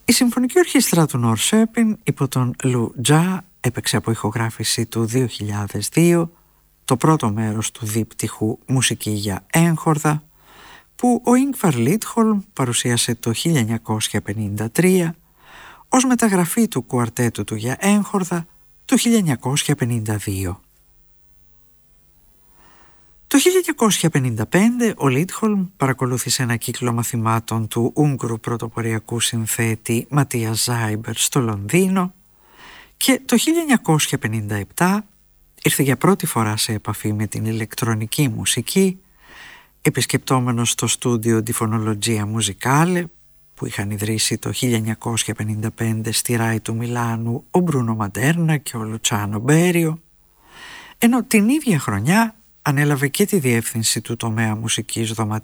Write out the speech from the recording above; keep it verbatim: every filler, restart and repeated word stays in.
Η Συμφωνική Ορχήστρα του Νορσέπιν υπό τον Λου Τζα έπαιξε από ηχογράφηση του δύο χιλιάδες δύο το πρώτο μέρος του δίπτυχου «Μουσική για έγχορδα» που ο Ίνγκβαρ Λίτχολμ παρουσίασε το χίλια εννιακόσια πενήντα τρία ως μεταγραφή του κουαρτέτου του για έγχορδα του χίλια εννιακόσια πενήντα δύο. Το χίλια εννιακόσια πενήντα πέντε ο Λίτχολμ παρακολούθησε ένα κύκλο μαθημάτων του Ούγγρου πρωτοποριακού συνθέτη Ματία Ζάιμπερ στο Λονδίνο και το χίλια εννιακόσια πενήντα επτά ήρθε για πρώτη φορά σε επαφή με την ηλεκτρονική μουσική, επισκεπτόμενος στο στούντιο Di Fonologia Musicale που είχαν ιδρύσει το χίλια εννιακόσια πενήντα πέντε στη Ράι του Μιλάνου ο Μπρούνο Μαντέρνα και ο Λουτσάνο Μπέριο, ενώ την ίδια χρονιά ανέλαβε και τη διεύθυνση του τομέα μουσικής δωματίου